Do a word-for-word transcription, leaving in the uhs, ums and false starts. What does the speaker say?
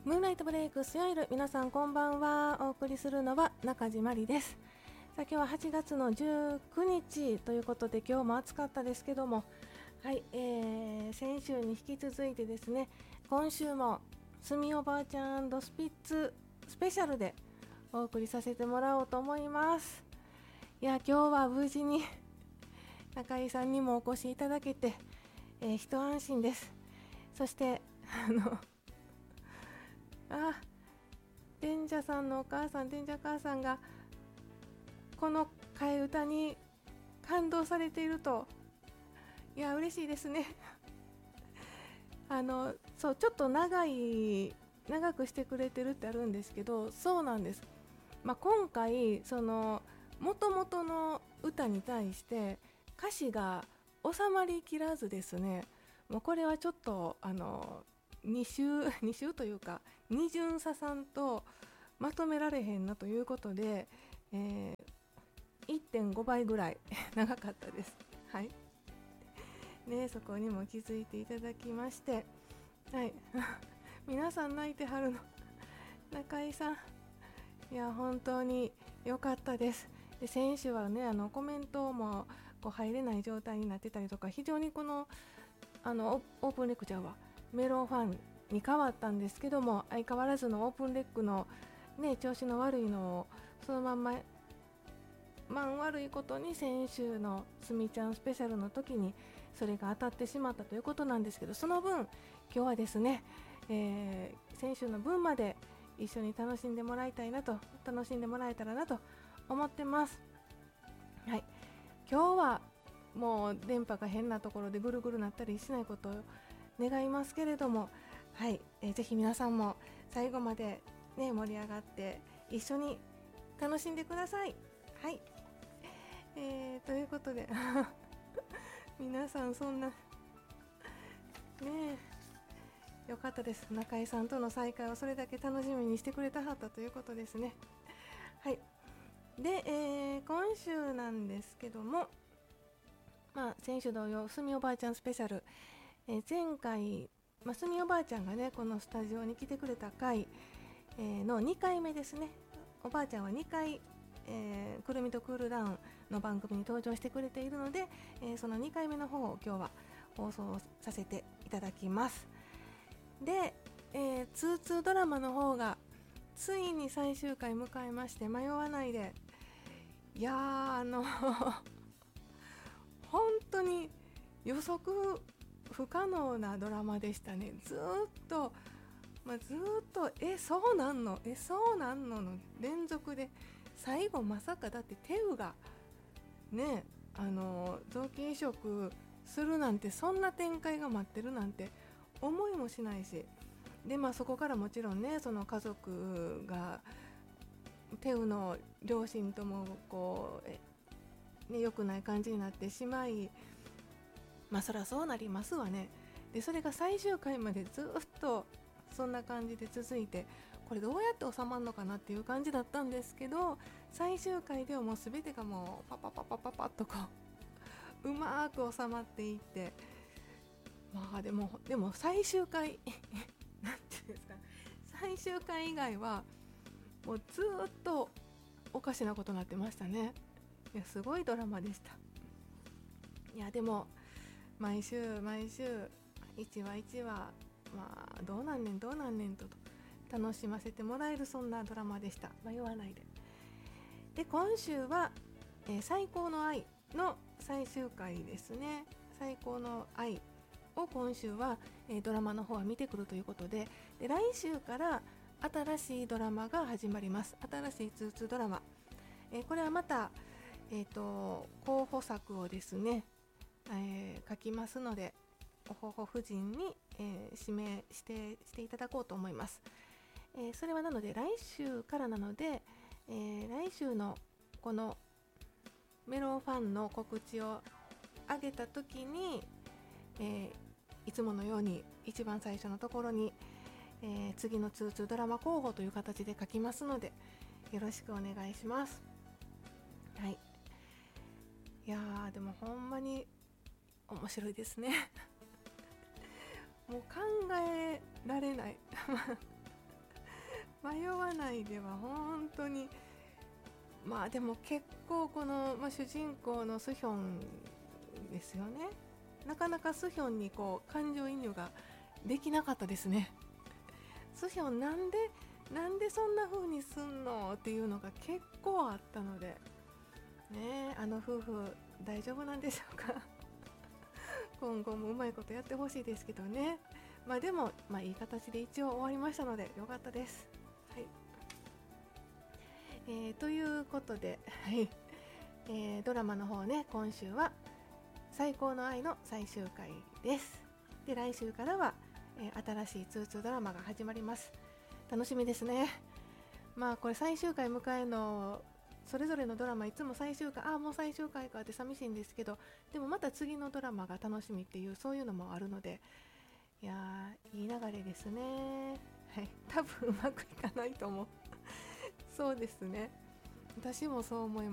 ムーンライトブレイクスヤイル、皆さんこんばんは。お送りするのは中地まりです。さあ今日ははちがつのじゅうくにちということで、今日も暑かったですけども、はい、えー、先週に引き続いてですね、今週もすみおばあちゃん&スピッツスペシャルでお送りさせてもらおうと思います。いや、今日は無事に中井さんにもお越しいただけて、えー、一安心です。そしてあのあ伝者さんのお母さん、伝者母さんがこの替え歌に感動されていると、いや嬉しいですねあのそうちょっと長い長くしてくれてるってあるんですけど、そうなんです、まあ、今回その元々の歌に対して歌詞が収まりきらずですね、もうこれはちょっとあのに週に週というかに巡査さんとまとめられへんなということで、えー、いってんごばいぐらい長かったです。はいね、そこにも気づいていただきまして、はい皆さん泣いてはるの中井さん、いや本当に良かったです。で先週はね、あのコメントもこう入れない状態になってたりとか、非常にこのあのオープンレクチャーはメロンファンに変わったんですけども、相変わらずのオープンレックの、ね、調子の悪いのをそのまんま、まん悪いことに先週のすみちゃんスペシャルの時にそれが当たってしまったということなんですけど、その分今日はですね、えー、先週の分まで一緒に楽しんでもらいたいなと楽しんでもらえたらなと思ってます。はい、今日はもう電波が変なところでぐるぐるなったりしないことを願いますけれども、はい、えー、ぜひ皆さんも最後まで、ね、盛り上がって一緒に楽しんでください。はい、えー、ということで皆さんそんなねえよかったです。中井さんとの再会をそれだけ楽しみにしてくれたはったということですね。はい、で、えー、今週なんですけども、まあ、先週同様すみおばあちゃんスペシャル、えー、前回、まあ、すみおばあちゃんがねこのスタジオに来てくれた回、えー、のにかいめですね。おばあちゃんはにかい、えー、くるみとクールダウンの番組に登場してくれているので、えー、そのにかいめの方を今日は放送させていただきます。で、えー、ツーツードラマの方がついに最終回迎えまして、迷わないで、いやーあの本当に予測不可能なドラマでしたね。ずっと、まあ、ずっとえそうなんのえそうなんのの連続で、最後まさかだってテウがね、あの臓器移植するなんて、そんな展開が待ってるなんて思いもしないし、で、まあ、そこからもちろんね、その家族がテウの両親ともこうえね、良くない感じになってしまい、まあそりゃそうなりますわね。でそれが最終回までずっとそんな感じで続いて、これどうやって収まるのかなっていう感じだったんですけど、最終回ではもう全てがもうパパパパパパッとこううまく収まっていって、まあでもでも最終回なんていうんですか、最終回以外はもうずっとおかしなことになってましたね。いやすごいドラマでした。いやでも毎週毎週いちわいちわ、まあどうなんねんどうなんねんと楽しませてもらえる、そんなドラマでした。迷わないで。で今週は、えー、最高の愛の最終回ですね。最高の愛を今週は、えー、ドラマの方は見てくるということで、で来週から新しいドラマが始まります。新しいツーツードラマ、えー、これはまたえーと、候補作をですね、えー、書きますので、おほほ夫人に、えー、指名してしていただこうと思います。えー、それはなので来週からなので、えー、来週のこのメロンファンの告知を上げた時に、えー、いつものように一番最初のところに、えー、次のツーツードラマ候補という形で書きますので、よろしくお願いします。はい、いやーでもほんまに面白いですねもう考えられない迷わないでは本当に、まあでも結構この、まあ、主人公のスヒョンですよね。なかなかスヒョンにこう感情移入ができなかったですね。スヒョンなんでなんでそんな風にすんのっていうのが結構あったのでね、あの夫婦大丈夫なんでしょうか。今後もうまいことやってほしいですけどね。まあでも、まあ、いい形で一応終わりましたのでよかったです。はい、えー、ということで、はいえー、ドラマの方ね、今週は最高の愛の最終回です。で、来週からは、えー、新しいツーツードラマが始まります。楽しみですね。まあこれ最終回迎えのそれぞれのドラマいつも最終回、ああもう最終回かって寂しいんですけど、でもまた次のドラマが楽しみっていうそういうのもあるので、いやーいい流れですね。はい、多分うまくいかないと思う。そうですね、私もそう思い